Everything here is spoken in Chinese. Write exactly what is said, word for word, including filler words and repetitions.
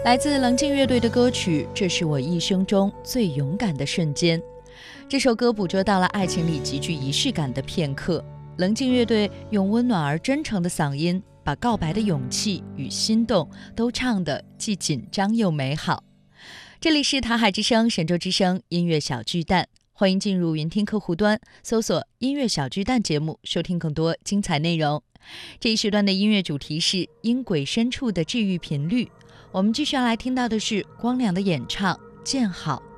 来自棱镜乐队的歌曲《这是我一生中最勇敢的瞬间》。这首歌捕捉到了爱情里极具仪式感的片刻。棱镜乐队用温暖而真诚的嗓音，把告白的勇气与心动都唱得既紧张又美好。这里是塔海之声、神州之声音乐小巨蛋，欢迎进入云听客户端，搜索音乐小巨蛋节目，收听更多精彩内容。这一时段的音乐主题是音轨深处的治愈频率。我们继续要来听到的是光良的演唱《见好